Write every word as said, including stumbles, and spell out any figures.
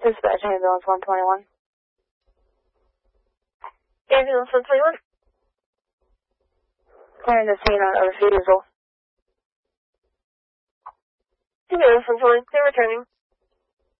Dispatch ambulance one twenty-one. Ambulance one twenty-one. Clearing the scene on a refusal. Ambulance one twenty-one. Clear returning.